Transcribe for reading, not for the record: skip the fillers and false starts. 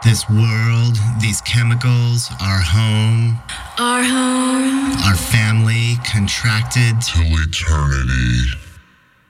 This world, these chemicals, our home, Our home. our family contracted Till eternity.